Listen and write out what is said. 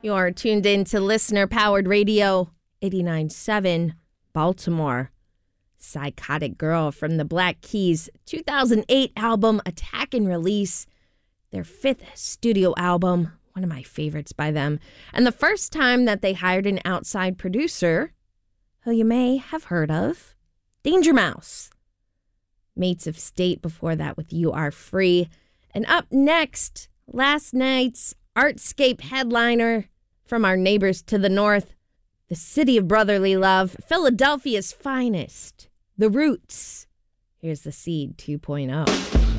You're tuned in to Listener Powered Radio 89.7 Baltimore. Psychotic Girl from the Black Keys' 2008 album Attack and Release, their fifth studio album, one of my favorites by them, and the first time that they hired an outside producer, who you may have heard of, Danger Mouse. Mates of State before that with You Are Free. And up next, last night's Artscape headliner from our neighbors to the north, the city of brotherly love, Philadelphia's finest, The Roots. Here's The Seed 2.0.